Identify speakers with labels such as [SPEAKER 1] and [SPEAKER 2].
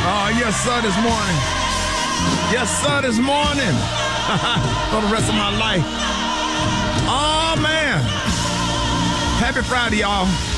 [SPEAKER 1] Oh, yes, sir, this morning. Yes, sir, this morning. For the rest of my life. Oh, man. Happy Friday, y'all.